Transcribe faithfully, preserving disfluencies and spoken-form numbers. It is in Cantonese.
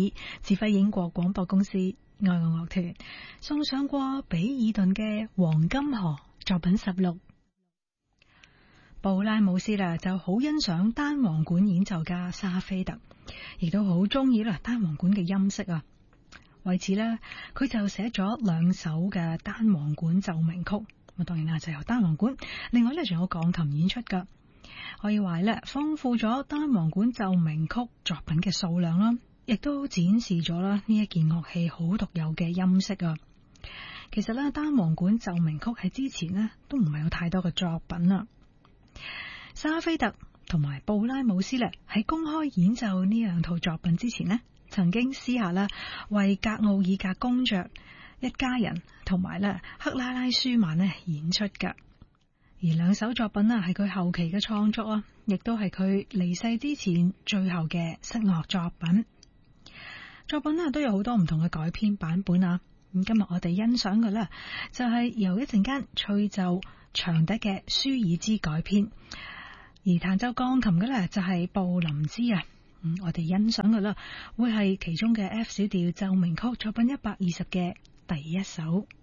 指揮英國廣播公司愛樂樂團送上過比爾頓嘅《黃金河》作品十六。布拉姆斯啦就好欣賞單簧管演奏家沙菲特，亦都好中意啦單簧管嘅音色啊。為此呢，佢就寫咗兩首嘅單簧管奏鳴曲。咁當然啦，就由單簧管，另外咧仲有鋼琴演出噶。可以話咧，豐富咗單簧管奏鳴曲作品嘅數量啦，亦都展示咗啦呢一件樂器好獨有嘅音色啊。其實咧，單簧管奏鳴曲喺之前呢都唔係有太多嘅作品啦。沙菲特同埋布拉姆斯咧喺公開演奏呢兩套作品之前呢，曾經私下啦為格奧爾格公爵一家人同埋咧克拉拉舒曼咧演出噶。而兩首作品啊係佢後期嘅創作啊，亦都係佢離世之前最後嘅室樂作品。作品啊都有好多唔同嘅改編版本啊。咁今日我哋欣賞嘅咧就係由一陣間吹奏長笛嘅舒爾茲改編，而彈奏鋼琴嘅咧就係布林茲啊。嗯，我哋欣賞嘅啦會係其中嘅 F 小調奏鳴曲作品一百二十嘅第一首。